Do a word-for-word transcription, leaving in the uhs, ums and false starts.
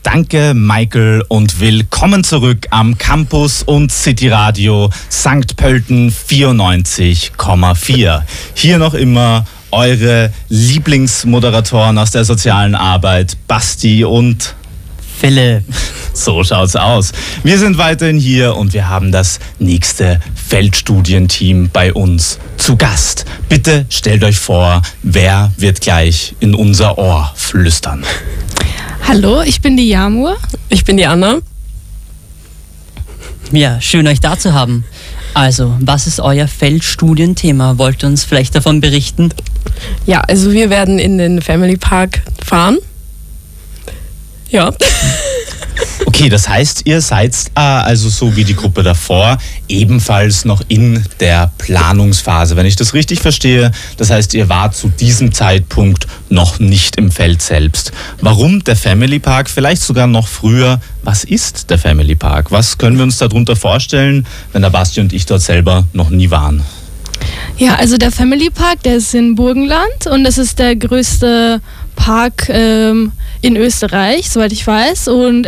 danke Michael und willkommen zurück am Campus und City Radio Sankt Pölten vierundneunzig Komma vier. Hier noch immer eure Lieblingsmoderatoren aus der sozialen Arbeit, Basti und Philipp. So schaut's aus. Wir sind weiterhin hier und wir haben das nächste Feldstudienteam bei uns zu Gast. Bitte stellt euch vor, wer wird gleich in unser Ohr flüstern? Hallo, ich bin die Jamur. Ich bin die Anna. Ja, schön euch da zu haben. Also, was ist euer Feldstudienthema? Wollt ihr uns vielleicht davon berichten? Ja, also wir werden in den Family Park fahren. Ja. Okay, das heißt, ihr seid äh, also so wie die Gruppe davor ebenfalls noch in der Planungsphase, wenn ich das richtig verstehe. Das heißt, ihr wart zu diesem Zeitpunkt noch nicht im Feld selbst. Warum der Family Park? Vielleicht sogar noch früher. Was ist der Family Park? Was können wir uns darunter vorstellen, wenn der Basti und ich dort selber noch nie waren? Ja, also der Family Park, der ist in Burgenland und das ist der größte Park ähm, in Österreich, soweit ich weiß. Und